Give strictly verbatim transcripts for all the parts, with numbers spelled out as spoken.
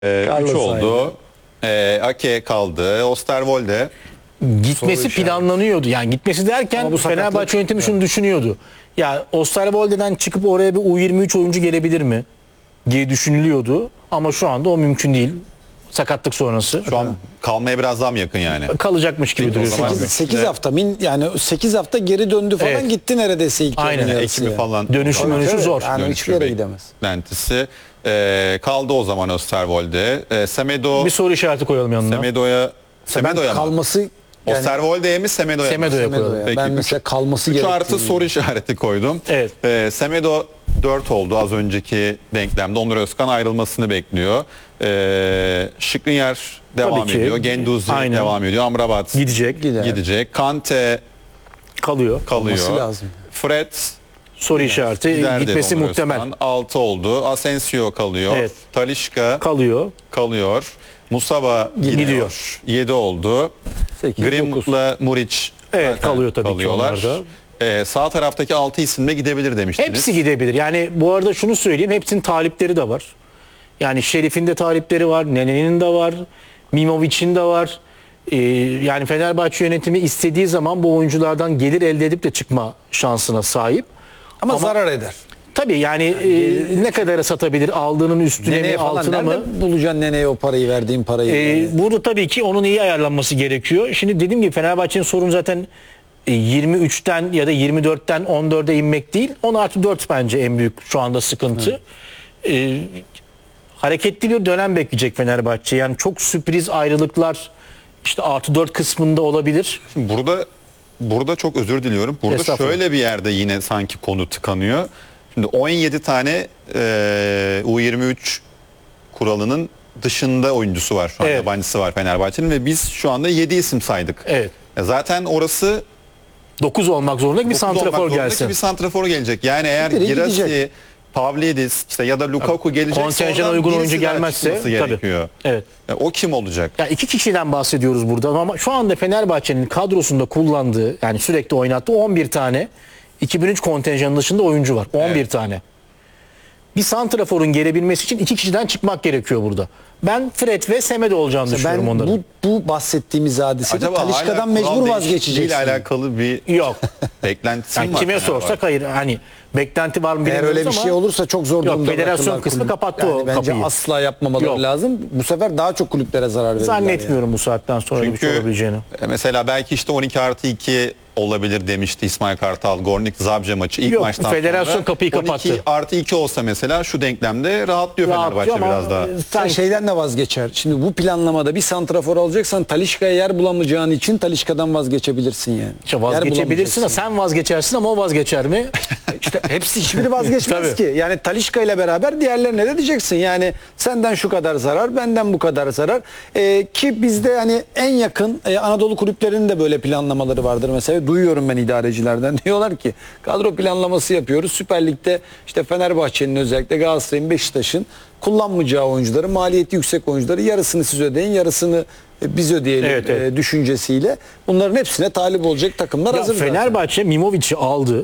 üç oldu. E, Ake kaldı. Osterwolde. Gitmesi planlanıyordu. Yani gitmesi derken Fenerbahçe yönetimi şunu düşünüyordu. Ya Osterwolde'den çıkıp oraya bir U yirmi üç oyuncu gelebilir mi diye düşünülüyordu. Ama şu anda o mümkün değil. Sakatlık sonrası. Şu an kalmaya biraz daha mı yakın yani? Kalacakmış gibi duruyor. sekiz hafta min yani sekiz hafta geri döndü falan, Evet. gitti neredeyse ilk Aynen. yarının Ekimi yarısı falan. Dönüşü dönüşü zor. Yani Dönüşü hiçbir yere bek- gidemez. Beklentisi. E, kaldı o zaman Osterwolde. E, Semedo. Bir soru işareti koyalım yanına. Semedo'ya. Ben Semedo'ya mı? kalması yani Osterwolde'ye mi Semedo'ya mı? Semedo'ya koyalım. Semedo'ya. Peki, Ben üç- mesela kalması üç gerektiğini. artı soru işareti koydum. Evet. E, Semedo dört oldu az önceki denklemde. Onur Özkan ayrılmasını bekliyor. E, Skriniar devam Tabii ki. ediyor. Genduzi Aynen. devam ediyor. Amrabat Gidecek. Gider. gidecek. Kante Kalıyor. kalıyor. Olması lazım. Fred Soru işareti. gider dedi Gitmesi Onur muhtemel. Özkan. altı oldu. Asensio kalıyor. Evet. Talisca Kalıyor. kalıyor. Musaba gidiyor. Gidiyor. yedi oldu. sekiz, dokuz. Grim'la Muric Evet, zaten kalıyor tabii ki kalıyorlar. onlar da. Ee, sağ taraftaki altı isimle gidebilir demiştiniz. Hepsi gidebilir. Yani bu arada şunu söyleyeyim. Hepsinin talipleri de var. Yani Şerif'in de talipleri var. Nene'nin de var. Mimovic'in de var. Ee, yani Fenerbahçe yönetimi istediği zaman bu oyunculardan gelir elde edip de çıkma şansına sahip. Ama, zarar eder. Tabii yani e, ne kadara satabilir? Aldığının üstüne Neneye mi, falan altına mı? nerede bulacaksın neneye o parayı, verdiğin parayı? Ee, yani? burada tabii ki onun iyi ayarlanması gerekiyor. Şimdi dediğim gibi Fenerbahçe'nin sorunu zaten e, yirmi üçten ya da yirmi dörtten on dörde inmek değil. on artı dört bence en büyük şu anda sıkıntı. Ee, hareketli bir dönem bekleyecek Fenerbahçe. Yani çok sürpriz ayrılıklar işte artı dört kısmında olabilir. Şimdi burada burada çok özür diliyorum. Burada Estağfurullah. şöyle bir yerde yine sanki konu tıkanıyor. Şimdi on yedi tane e, U yirmi üç kuralının dışında oyuncusu var şu an, Evet. yabancısı var Fenerbahçe'nin ve biz şu anda yedi isim saydık. Evet. E, Zaten orası dokuz olmak zorunda ki bir dokuz olmak santrafor zorunda ki gelsin. bir santrafor gelecek. Yani eğer Biri Girassi, gidecek. Pavlidis işte ya da Lukaku gelecekse Kontenjana oradan uygun birisi oyuncu daha gelmezse çıkması tabii. gerekiyor. Evet. E, o kim olacak? Ya iki kişiden bahsediyoruz burada ama şu anda Fenerbahçe'nin kadrosunda kullandığı yani sürekli oynattığı on bir tane iki bin üç kontenjanı dışında oyuncu var. on bir Evet. tane. Bir santraforun gelebilmesi için iki kişiden çıkmak gerekiyor burada. Ben Fred ve Semedo olacağını düşünüyorum Ben onların. bu, bu bahsettiğimiz hadisede Acaba hala Talisca'dan kural mecbur değişikliğiyle vazgeçeceksin. alakalı bir Yok. beklentisi Yani mi var? kime Fenerbahçe? sorsak hayır. Hani beklenti var mı Eğer bilmiyoruz öyle bir ama şey olursa çok zor Yok, durumda federasyon bırakırlar kısmı kulübü. kapattı yani o bence kapıyı. asla yapmamaları Yok. lazım. Bu sefer daha çok kulüplere zarar verirler. zannetmiyorum bu saatten sonra bir şey Çünkü olabileceğini. e, mesela belki işte on iki artı iki olabilir demişti İsmail Kartal. Gornik Zabze maçı ilk Yok, maçtan federasyon sonra. kapıyı on iki kapattı. artı iki olsa mesela şu denklemde rahatlıyor Rahatlıyor Fenerbahçe ama biraz daha. Sen sanki- şeyden de vazgeçer. Şimdi bu planlamada bir santrafor alacaksan Talisca'ya yer bulamayacağın için Talisca'dan vazgeçebilirsin yani. İşte Yer vazgeçebilirsin bulamayacaksın. de sen vazgeçersin ama o vazgeçer mi? İşte hepsi hiçbiri vazgeçmez Tabii. ki. Yani Talisca ile beraber diğerlerine de diyeceksin. Yani senden şu kadar zarar, benden bu kadar zarar. Ee, ki bizde hani en yakın e, Anadolu kulüplerinin de böyle planlamaları vardır. Mesela duyuyorum ben idarecilerden. Diyorlar ki kadro planlaması yapıyoruz. Süper Lig'de işte Fenerbahçe'nin özellikle Galatasaray'ın, Beşiktaş'ın kullanmayacağı oyuncuları, maliyeti yüksek oyuncuları yarısını siz ödeyin, yarısını e, biz ödeyelim Evet, evet. e, düşüncesiyle. Bunların hepsine talip olacak takımlar Ya hazır zaten. Fenerbahçe Mimovic'i aldı.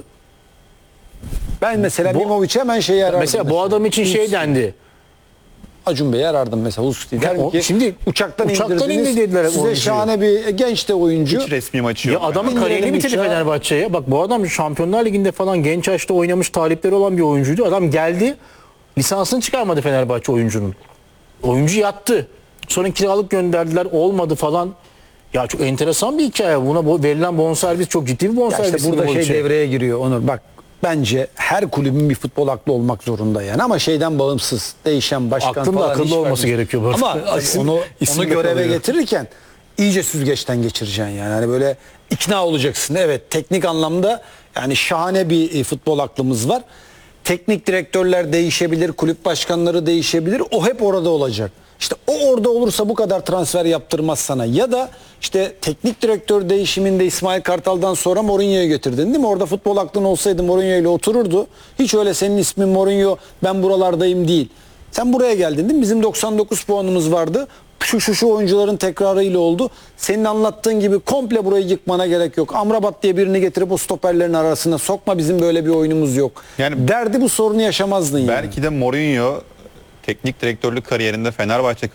Ben mesela Bu- Mimovic'e hemen şeyi arardım. Mesela bu adam için şey dendi. Acun Bey'i arardım mesela. Hususi derim o- ki şimdi uçaktan, uçaktan indirdiniz. indi dediler Size oyuncuyu. şahane bir genç de oyuncu. Hiç resmi maçı Ya yok. adamın İndirelim kariyerini bitirdi uçağı. Fenerbahçe'ye. Bak bu adam Şampiyonlar Ligi'nde falan genç yaşta oynamış talipleri olan bir oyuncuydu. Adam geldi lisansını çıkarmadı Fenerbahçe oyuncunun. Oyuncu yattı. Sonra kiralık gönderdiler olmadı falan. Ya çok enteresan bir hikaye. Buna bo- verilen bonservis çok ciddi bir Ya bonservis. işte burada şey Mimovic'e. devreye giriyor Onur. Bak bence her kulübün bir futbol aklı olmak zorunda yani ama şeyden bağımsız değişen başkan Aklın da falan akıllı hiç var olması değil. gerekiyor bu arada. Ama İsim- onu, isim onu de göreve kalıyor. getirirken iyice süzgeçten geçireceksin yani. Hani böyle ikna olacaksın. Evet teknik anlamda yani şahane bir e, futbol aklımız var. Teknik direktörler değişebilir, kulüp başkanları değişebilir. O hep orada olacak. İşte o orada olursa bu kadar transfer yaptırmaz sana. Ya da işte teknik direktör değişiminde İsmail Kartal'dan sonra Mourinho'yu getirdin değil mi? Orada futbol aklın olsaydı Mourinho ile otururdu. Hiç öyle senin ismin Mourinho, ben buralardayım değil. Sen buraya geldin değil mi? Bizim doksan dokuz puanımız vardı. Şu şu şu oyuncuların tekrarıyla oldu. Senin anlattığın gibi komple burayı yıkmana gerek yok. Amrabat diye birini getirip o stoperlerin arasına sokma, bizim böyle bir oyunumuz yok. Yani- derdi bu sorunu yaşamazdın yani. Belki de Mourinho teknik direktörlük kariyerinde Fenerbahçe